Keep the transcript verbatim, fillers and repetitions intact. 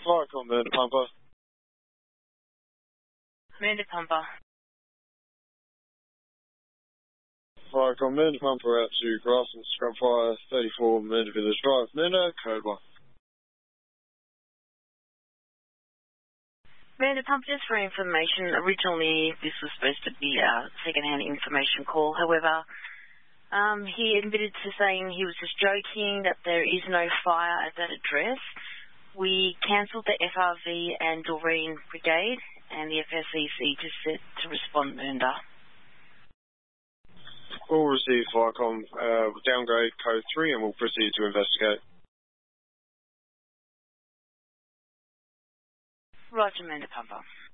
Viacom, Murder Pumper. Murder Pumper. Viacom, Murder Pumper out to Grass and Scrub Fire, thirty-four Murder Village Drive, Murder, code one. Murder Pumper, just for information, originally this was supposed to be a second-hand information call. However, um, he admitted to saying he was just joking, that there is no fire at that address. We cancelled the F R V and Doreen Brigade, and the F S E C just said to respond, Murder. We'll receive Viacom, uh, downgrade code three, and we'll proceed to investigate. Roger, Murder Pumper.